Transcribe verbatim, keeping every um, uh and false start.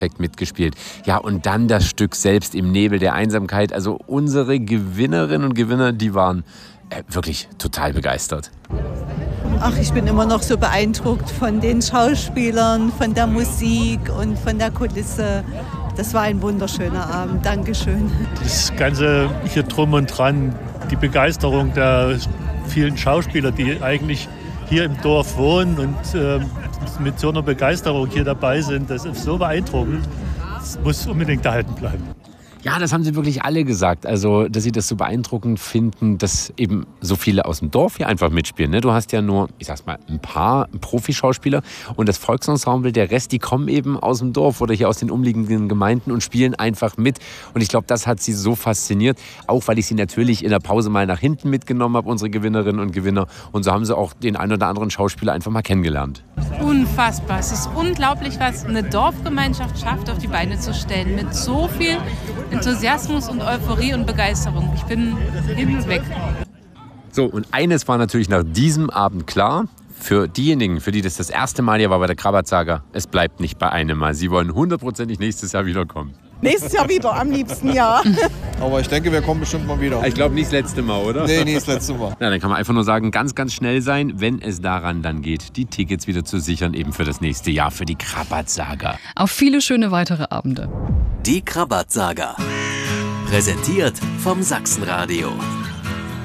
mitgespielt. Ja, und dann das Stück selbst im Nebel der Einsamkeit. Also unsere Gewinnerinnen und Gewinner, die waren äh, wirklich total begeistert. Ach, ich bin immer noch so beeindruckt von den Schauspielern, von der Musik und von der Kulisse. Das war ein wunderschöner Abend. Dankeschön. Das Ganze hier drum und dran, die Begeisterung der vielen Schauspieler, die eigentlich hier im Dorf wohnen und äh, mit so einer Begeisterung hier dabei sind, das ist so beeindruckend. Das muss unbedingt erhalten bleiben. Ja, das haben sie wirklich alle gesagt. Also, dass sie das so beeindruckend finden, dass eben so viele aus dem Dorf hier einfach mitspielen. Ne? Du hast ja nur, ich sag's mal, ein paar Profischauspieler und das Volksensemble, der Rest, die kommen eben aus dem Dorf oder hier aus den umliegenden Gemeinden und spielen einfach mit. Und ich glaube, das hat sie so fasziniert, auch weil ich sie natürlich in der Pause mal nach hinten mitgenommen habe, unsere Gewinnerinnen und Gewinner. Und so haben sie auch den einen oder anderen Schauspieler einfach mal kennengelernt. Unfassbar. Es ist unglaublich, was eine Dorfgemeinschaft schafft, auf die Beine zu stellen. Mit so viel Enthusiasmus und Euphorie und Begeisterung. Ich bin hin und weg. So, und eines war natürlich nach diesem Abend klar. Für diejenigen, für die das das erste Mal hier war bei der Krabat-Saga, es bleibt nicht bei einem Mal. Sie wollen hundertprozentig nächstes Jahr wiederkommen. Nächstes Jahr wieder, am liebsten, ja. Aber ich denke, wir kommen bestimmt mal wieder. Ich glaube nicht das letzte Mal, oder? Nee, nicht das letzte Mal. Ja, dann kann man einfach nur sagen, ganz, ganz schnell sein, wenn es daran dann geht, die Tickets wieder zu sichern, eben für das nächste Jahr, für die Krabat-Saga. Auf viele schöne weitere Abende. Die Krabat-Saga. Präsentiert vom Sachsenradio.